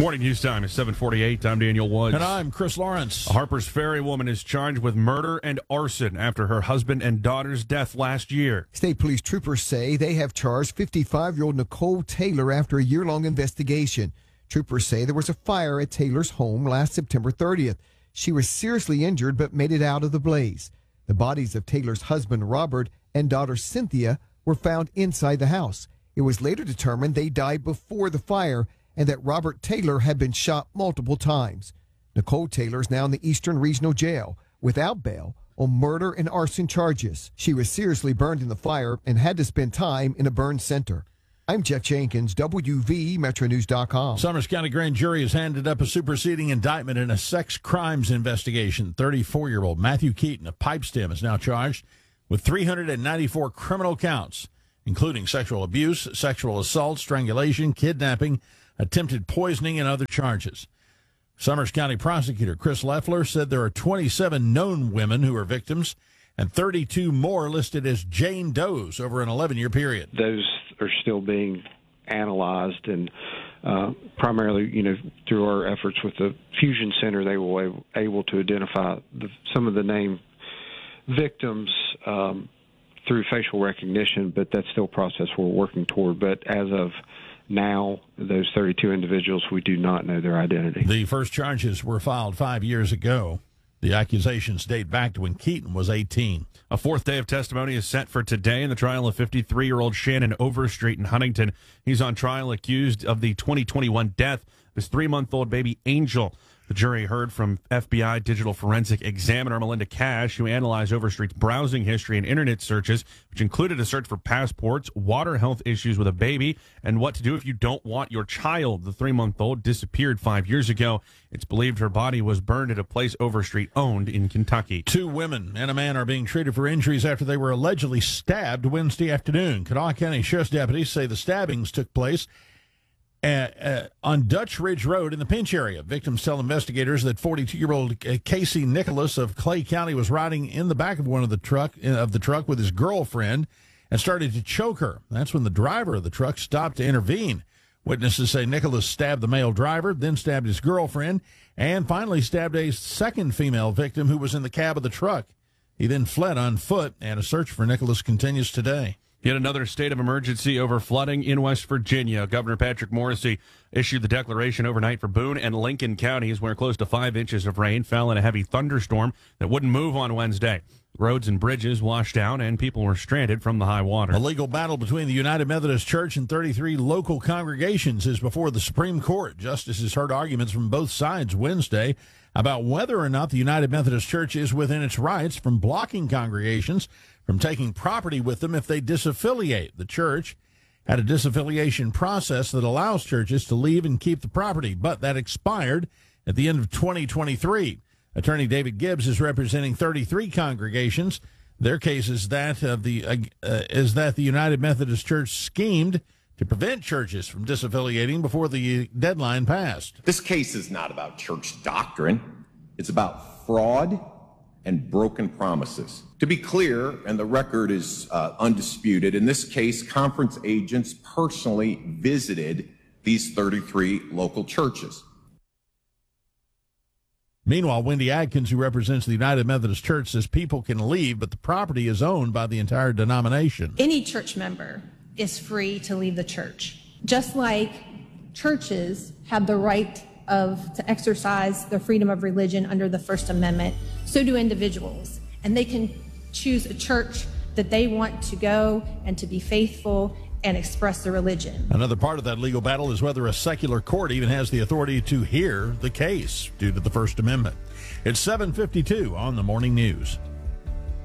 Morning news time is 7:48. I'm Daniel Woods. And I'm Chris Lawrence. A Harpers Ferry woman is charged with murder and arson after her husband and daughter's death last year. State police troopers say they have charged 55-year-old Nicole Taylor after a year-long investigation. Troopers say there was a fire at Taylor's home last September 30th. She was seriously injured but made it out of the blaze. The bodies of Taylor's husband, Robert, and daughter, Cynthia, were found inside the house. It was later determined they died before the fire and that Robert Taylor had been shot multiple times. Nicole Taylor is now in the Eastern Regional Jail without bail on murder and arson charges. She was seriously burned in the fire and had to spend time in a burn center. I'm Jeff Jenkins, WV MetroNews.com. Summers County Grand Jury has handed up a superseding indictment in a sex crimes investigation. 34-year-old Matthew Keaton of Pipestem is now charged with 394 criminal counts, including sexual abuse, sexual assault, strangulation, kidnapping, attempted poisoning, and other charges. Summers County Prosecutor Chris Leffler said there are 27 known women who are victims and 32 more listed as Jane Does over an 11-year period. Those are still being analyzed, and primarily, through our efforts with the Fusion Center, they were able to identify some of the named victims through facial recognition, but that's still a process we're working toward. But as of now, those 32 individuals, we do not know their identity. The first charges were filed 5 years ago. The accusations date back to when Keaton was 18. A fourth day of testimony is set for today in the trial of 53-year-old Shannon Overstreet in Huntington. He's on trial accused of the 2021 death of his 3-month-old baby Angel. The jury heard from FBI digital forensic examiner Melinda Cash, who analyzed Overstreet's browsing history and internet searches, which included a search for passports, water health issues with a baby, and what to do if you don't want your child. The 3-month-old disappeared 5 years ago. It's believed her body was burned at a place Overstreet owned in Kentucky. 2 women and a man are being treated for injuries after they were allegedly stabbed Wednesday afternoon. Kanawha County Sheriff's deputies say the stabbings took place on Dutch Ridge Road in the Pinch area. Victims tell investigators that 42-year-old Casey Nicholas of Clay County was riding in the back of the truck with his girlfriend and started to choke her. That's when the driver of the truck stopped to intervene. Witnesses say Nicholas stabbed the male driver, then stabbed his girlfriend, and finally stabbed a second female victim who was in the cab of the truck. He then fled on foot, and a search for Nicholas continues today. Yet another state of emergency over flooding in West Virginia. Governor Patrick Morrisey issued the declaration overnight for Boone and Lincoln counties, where close to 5 inches of rain fell in a heavy thunderstorm that wouldn't move on Wednesday. Roads and bridges washed out, and people were stranded from the high water. A legal battle between the United Methodist Church and 33 local congregations is before the Supreme Court. Justices heard arguments from both sides Wednesday about whether or not the United Methodist Church is within its rights from blocking congregations from taking property with them if they disaffiliate. The church had a disaffiliation process that allows churches to leave and keep the property, but that expired at the end of 2023. Attorney David Gibbs is representing 33 congregations. Their case is that the United Methodist Church schemed to prevent churches from disaffiliating before the deadline passed. This case is not about church doctrine. It's about fraud and broken promises. To be clear, and the record is undisputed, in this case, conference agents personally visited these 33 local churches. Meanwhile, Wendy Adkins, who represents the United Methodist Church, says people can leave, but the property is owned by the entire denomination. Any church member is free to leave the church, just like churches have the right to exercise their freedom of religion under the First Amendment. So do individuals, and they can choose a church that they want to go and to be faithful and express their religion. Another part of that legal battle is whether a secular court even has the authority to hear the case due to the First Amendment. It's 7:52 on the Morning News.